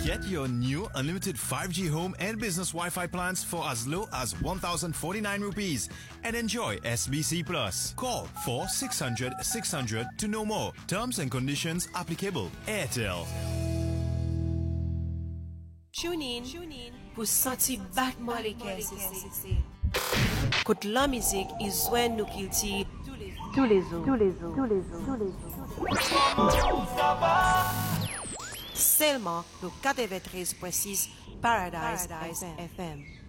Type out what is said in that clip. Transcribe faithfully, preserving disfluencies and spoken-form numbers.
Get your new unlimited five G home and business Wi-Fi plans for as low as one thousand forty-nine rupees and enjoy S B C Plus. Call four six hundred six hundred to know more. Terms and conditions applicable. Airtel. Tune in pour sentir battement les cœurs. Côte la musique, ils joignent nous qu'ils tirent tous les jours. Tous les jours. Tous les jours. Tous les jours. Seulement le quatre-vingt-treize point six Paradise, Paradise F M.